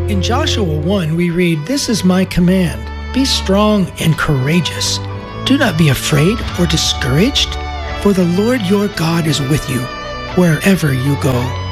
In Joshua 1, we read, "This is my command. Be strong and courageous. Do not be afraid or discouraged, for the Lord your God is with you wherever you go."